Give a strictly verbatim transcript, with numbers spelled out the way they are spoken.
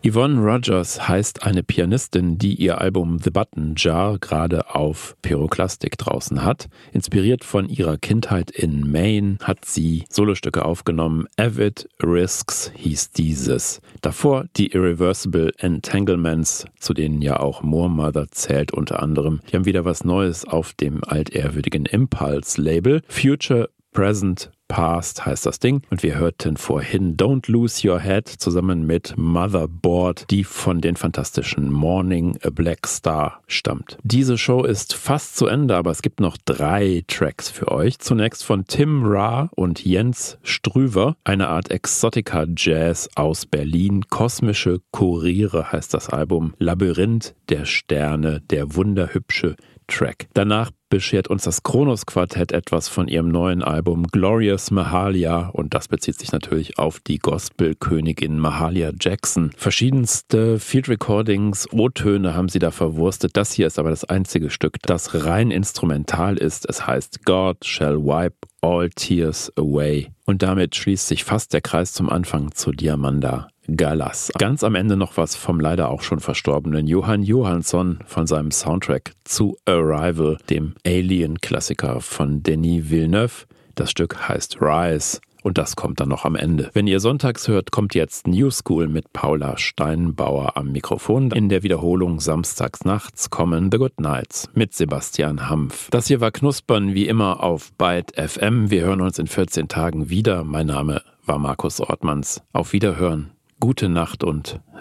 Yvonne Rogers heißt eine Pianistin, die ihr Album The Button Jar gerade auf Pyroklastik draußen hat. Inspiriert von ihrer Kindheit in Maine hat sie Solostücke aufgenommen. Avid Risks hieß dieses. Davor die Irreversible Entanglements, zu denen ja auch Moor Mother zählt unter anderem. Die haben wieder was Neues auf dem altehrwürdigen Impulse-Label. Future, Present, Past heißt das Ding. Und wir hörten vorhin Don't Lose Your Head zusammen mit Motherboard, die von den fantastischen Morning a Black Star stammt. Diese Show ist fast zu Ende, aber es gibt noch drei Tracks für euch. Zunächst von Tim Ra und Jens Strüver, eine Art Exotica-Jazz aus Berlin. Kosmische Kuriere heißt das Album. Labyrinth der Sterne, der wunderhübsche Track. Danach beschert uns das Kronos-Quartett etwas von ihrem neuen Album Glorious Mahalia und das bezieht sich natürlich auf die Gospel-Königin Mahalia Jackson. Verschiedenste Field-Recordings, O-Töne haben sie da verwurstet. Das hier ist aber das einzige Stück, das rein instrumental ist. Es heißt God shall wipe all tears away. Und damit schließt sich fast der Kreis zum Anfang zu Diamanda Galas. Ganz am Ende noch was vom leider auch schon verstorbenen Johann Johansson von seinem Soundtrack zu Arrival, dem Alien-Klassiker von Denis Villeneuve. Das Stück heißt Rise und das kommt dann noch am Ende. Wenn ihr sonntags hört, kommt jetzt New School mit Paula Steinbauer am Mikrofon. In der Wiederholung samstags nachts kommen The Good Nights mit Sebastian Hampf. Das hier war Knuspern wie immer auf Byte F M. Wir hören uns in vierzehn Tagen wieder. Mein Name war Markus Ortmanns. Auf Wiederhören. Gute Nacht und